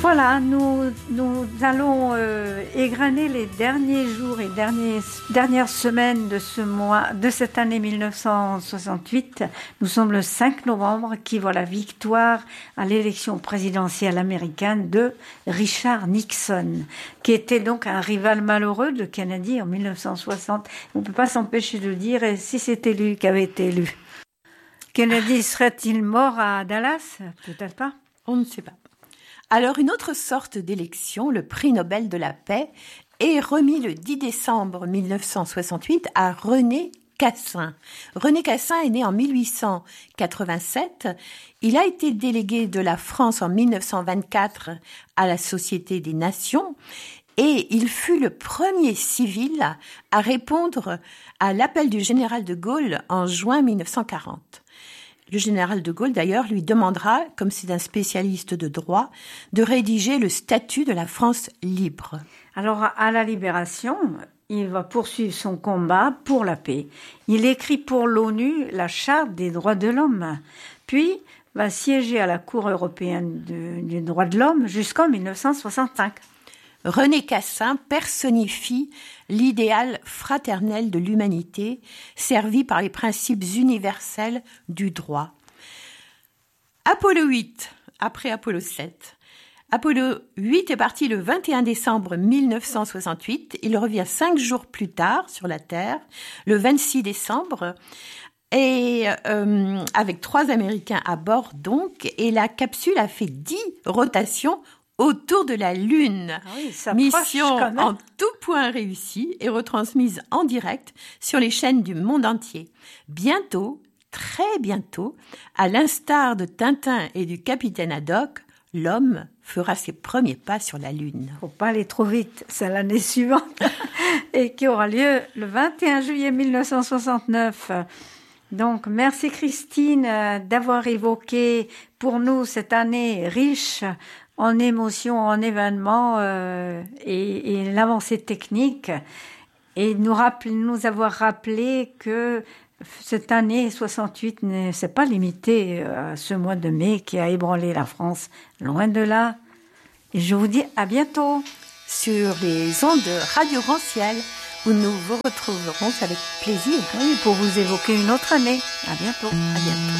Voilà, nous allons égrener les derniers jours et dernières semaines de ce mois, de cette année 1968. Nous sommes le 5 novembre qui voit la victoire à l'élection présidentielle américaine de Richard Nixon, qui était donc un rival malheureux de Kennedy en 1960. On ne peut pas s'empêcher de dire, et si c'était lui qui avait été élu. Kennedy serait-il mort à Dallas? Peut-être pas. On ne sait pas. Alors, une autre sorte d'élection, le prix Nobel de la paix, est remis le 10 décembre 1968 à René Cassin. René Cassin est né en 1887. Il a été délégué de la France en 1924 à la Société des Nations et il fut le premier civil à répondre à l'appel du général de Gaulle en juin 1940. Le général de Gaulle, d'ailleurs, lui demandera, comme c'est un spécialiste de droit, de rédiger le statut de la France libre. Alors, à la Libération, il va poursuivre son combat pour la paix. Il écrit pour l'ONU la Charte des droits de l'homme, puis va siéger à la Cour européenne des droits de l'homme jusqu'en 1965. René Cassin personnifie l'idéal fraternel de l'humanité, servi par les principes universels du droit. Apollo 8, après Apollo 7. Apollo 8 est parti le 21 décembre 1968. Il revient 5 jours plus tard sur la Terre, le 26 décembre, et avec 3 Américains à bord donc, et la capsule a fait 10 rotations autour de la Lune. Ah oui, ça Mission en tout point réussie et retransmise en direct sur les chaînes du monde entier. Bientôt, très bientôt, à l'instar de Tintin et du capitaine Haddock, l'homme fera ses premiers pas sur la Lune. Faut pas aller trop vite, c'est l'année suivante et qui aura lieu le 21 juillet 1969. Donc, merci Christine d'avoir évoqué pour nous cette année riche en émotions, en événements et l'avancée technique, et nous avoir rappelé que cette année 68 ne s'est pas limitée à ce mois de mai qui a ébranlé la France, loin de là. Et je vous dis à bientôt sur les ondes de Radio Grand Ciel, où nous vous retrouverons avec plaisir. Oui, pour vous évoquer une autre année. À bientôt. À bientôt.